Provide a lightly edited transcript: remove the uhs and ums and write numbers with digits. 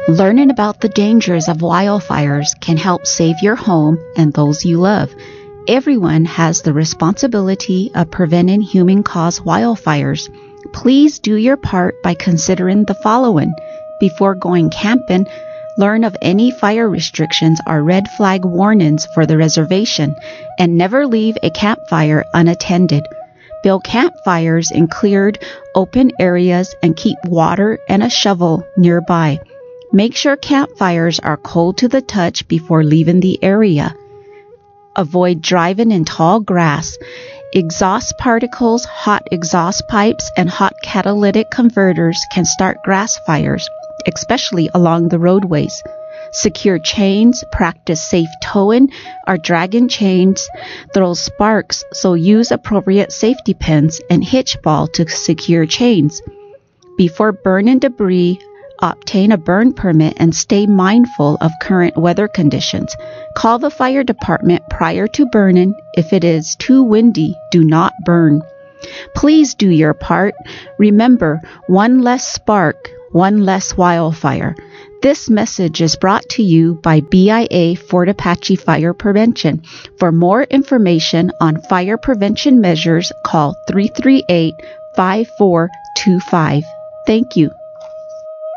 Learning about the dangers of wildfires can help save your home and those you love. Everyone has the responsibility of preventing human-caused wildfires. Please do your part by considering the following. Before going camping, learn of any fire restrictions or red flag warnings for the reservation, and never leave a campfire unattended. Build campfires in cleared, open areas and keep water and a shovel nearby. Make sure campfires are cold to the touch before leaving the area. Avoid driving in tall grass. Exhaust particles, hot exhaust pipes, and hot catalytic converters can start grass fires, especially along the roadways. Secure chains, practice safe towing or dragging chains, throw sparks, so use appropriate safety pins and hitch ball to secure chains. Before burning debris, obtain a burn permit and stay mindful of current weather conditions. Call the fire department prior to burning. If it is too windy, do not burn. Please do your part. Remember, one less spark, one less wildfire. This message is brought to you by BIA Fort Apache Fire Prevention. For more information on fire prevention measures, call 338-5425. Thank you.